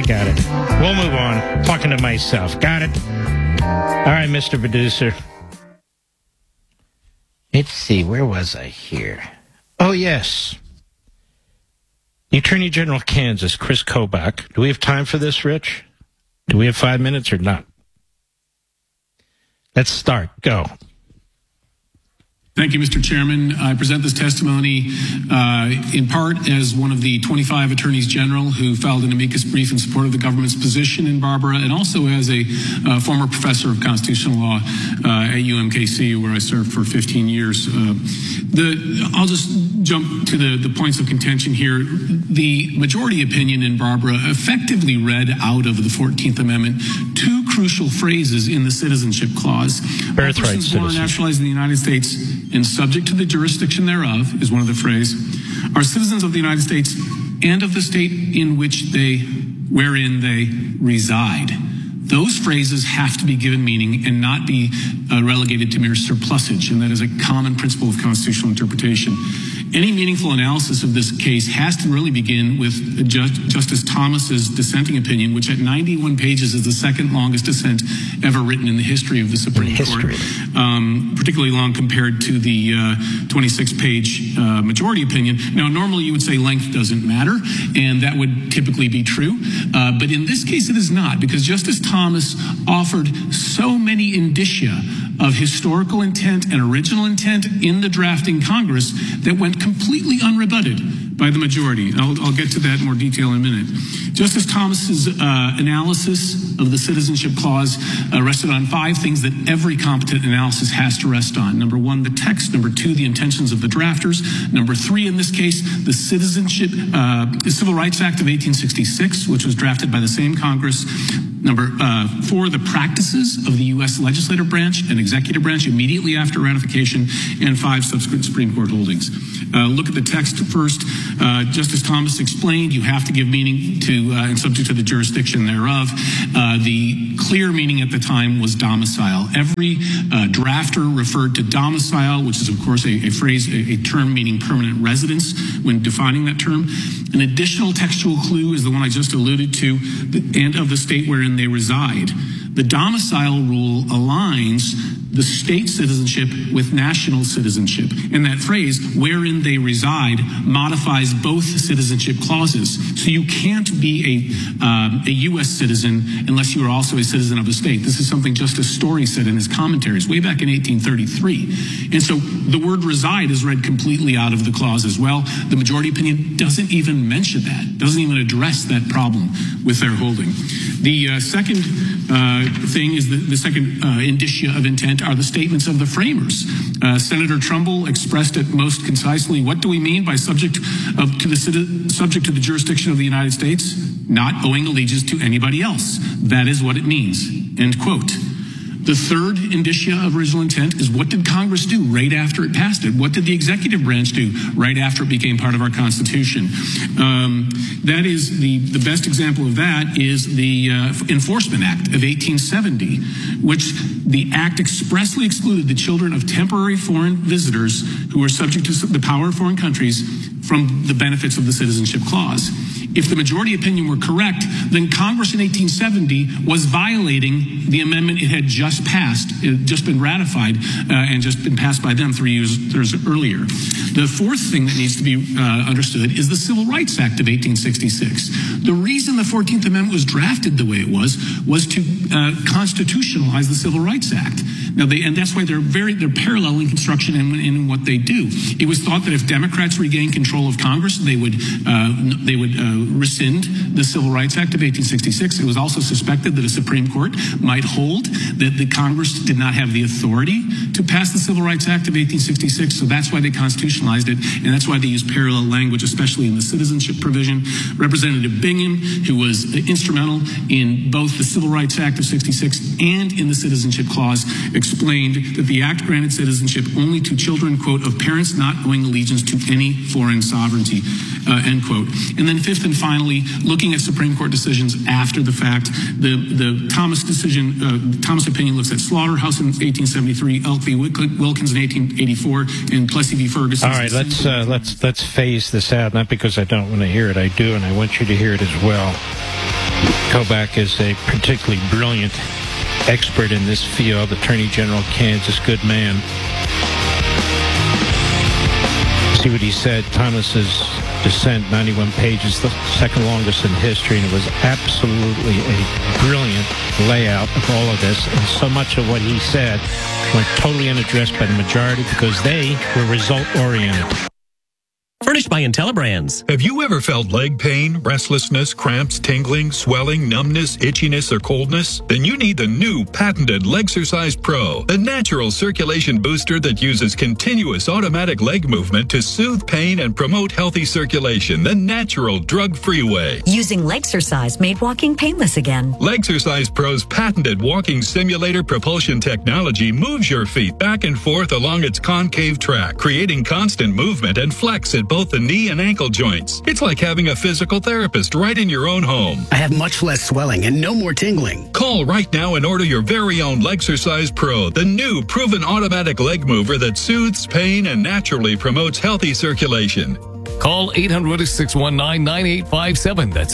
got it. We'll move on. Talking to myself. Got it? All right, Mr. Producer. Let's see. Where was I here? Oh, yes. The Attorney General of Kansas, Chris Kobach. Do we have time for this, Rich? Do we have 5 minutes or not? Let's start. Go. Thank you, Mr. Chairman. I present this testimony in part as one of the 25 attorneys general who filed an amicus brief in support of the government's position in Barbara, and also as a former professor of constitutional law at UMKC, where I served for 15 years. I'll just jump to the points of contention here. The majority opinion in Barbara effectively read out of the 14th Amendment two crucial phrases in the Citizenship Clause. Birthright persons born or citizenship. naturalized in the United States and subject to the jurisdiction thereof is one of the phrases, are citizens of the United States and of the state wherein they reside. Those phrases have to be given meaning and not be relegated to mere surplusage, and that is a common principle of constitutional interpretation. Any meaningful analysis of this case has to really begin with Justice Thomas's dissenting opinion, which at 91 pages is the second longest dissent ever written in the history of the Supreme Court, particularly long compared to the 26-page majority opinion. Now, normally you would say length doesn't matter, and that would typically be true, but in this case it is not, because Justice Thomas offered so many indicia of historical intent and original intent in the drafting Congress that went completely unrebutted by the majority. I'll get to that in more detail in a minute. Justice Thomas's analysis of the Citizenship Clause rested on 5 things that every competent analysis has to rest on. Number 1, the text. Number 2, the intentions of the drafters. Number 3, in this case, the Civil Rights Act of 1866, which was drafted by the same Congress. Number 4, the practices of the U.S. legislative branch and executive branch immediately after ratification. And 5, subsequent Supreme Court holdings. Look at the text first. Justice Thomas explained you have to give meaning to and subject to the jurisdiction thereof. The clear meaning at the time was domicile. Every drafter referred to domicile, which is, of course, a phrase, a term meaning permanent residence when defining that term. An additional textual clue is the one I just alluded to, and of the state wherein they reside. The domicile rule aligns the state citizenship with national citizenship. And that phrase, wherein they reside, modifies both citizenship clauses. So you can't be a U.S. citizen unless you are also a citizen of a state. This is something Justice Story said in his commentaries way back in 1833. And so the word reside is read completely out of the clause as well. The majority opinion doesn't even mention that, doesn't even address that problem with their holding. The second thing is the second indicia of intent are the statements of the framers. Senator Trumbull expressed it most concisely. What do we mean by subject to the jurisdiction of the United States? Not owing allegiance to anybody else. That is what it means. End quote. The third indicia of original intent is, what did Congress do right after it passed it? What did the executive branch do right after it became part of our Constitution? That is the best example of that is the Enforcement Act of 1870, which the act expressly excluded the children of temporary foreign visitors who were subject to the power of foreign countries from the benefits of the Citizenship Clause. If the majority opinion were correct, then Congress in 1870 was violating the amendment it had just passed, it had just been ratified, and just been passed by them 3 years earlier. The fourth thing that needs to be understood is the Civil Rights Act of 1866. The reason the 14th Amendment was drafted the way it was to constitutionalize the Civil Rights Act. Now, and that's why they're parallel in construction and in what they do. It was thought that if Democrats regained control of Congress, they would rescind the Civil Rights Act of 1866. It was also suspected that a Supreme Court might hold that the Congress did not have the authority to pass the Civil Rights Act of 1866. So that's why they constitutionalized it, and that's why they used parallel language, especially in the citizenship provision. Representative Bingham, who was instrumental in both the Civil Rights Act of 66 and in the Citizenship Clause, explained that the act granted citizenship only to children, quote, of parents not owing allegiance to any foreign sovereignty, end quote. And then fifth and finally, looking at Supreme Court decisions after the fact, the Thomas decision, Thomas opinion looks at Slaughterhouse in 1873, Elk v. Wilkins in 1884, and Plessy v. Ferguson. All right, let's phase this out, not because I don't want to hear it, I do, and I want you to hear it as well. Kobach is a particularly brilliant expert in this field. Attorney General of Kansas, good man. See what he said. Thomas's dissent, 91 pages, the second longest in history, and it was absolutely a brilliant layout of all of this. And so much of what he said went totally unaddressed by the majority because they were result-oriented. Furnished by IntelliBrands. Have you ever felt leg pain, restlessness, cramps, tingling, swelling, numbness, itchiness, or coldness? Then you need the new patented Legsercise Pro, the natural circulation booster that uses continuous automatic leg movement to soothe pain and promote healthy circulation the natural, drug-free way. Using Legsercise made walking painless again. Legsercise Pro's patented walking simulator propulsion technology moves your feet back and forth along its concave track, creating constant movement and flex at both the knee and ankle joints. It's like having a physical therapist right in your own home. I have much less swelling and no more tingling. Call right now and order your very own Legsercise Pro, the new proven automatic leg mover that soothes pain and naturally promotes healthy circulation. Call 800-619-9857. That's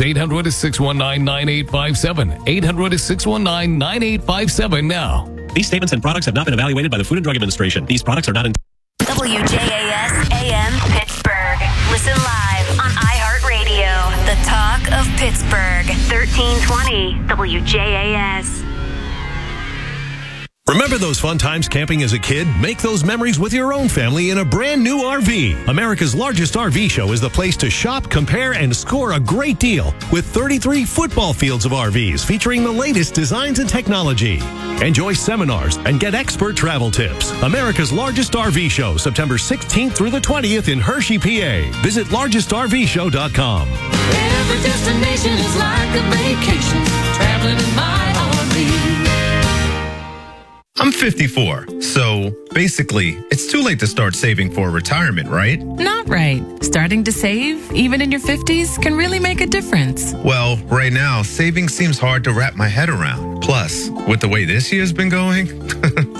800-619-9857. 800-619-9857 now. These statements and products have not been evaluated by the Food and Drug Administration. These products are not in... WJAS AM Pittsburgh. Listen live on iHeartRadio. The talk of Pittsburgh. 1320 WJAS. Remember those fun times camping as a kid? Make those memories with your own family in a brand new RV. America's largest RV show is the place to shop, compare, and score a great deal with 33 football fields of RVs featuring the latest designs and technology. Enjoy seminars and get expert travel tips. America's largest RV show, September 16th through the 20th in Hershey, PA. Visit largestrvshow.com. Every destination is like a vacation, traveling in my RV. I'm 54, so basically, it's too late to start saving for retirement, right? Not right. Starting to save, even in your 50s, can really make a difference. Well, right now, saving seems hard to wrap my head around. Plus, with the way this year's been going...